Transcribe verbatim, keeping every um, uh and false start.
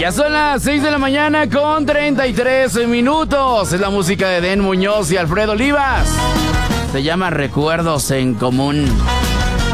Ya son las seis de la mañana con treinta y tres minutos. Es la música de Den Muñoz y Alfredo Olivas. Se llama Recuerdos en Común.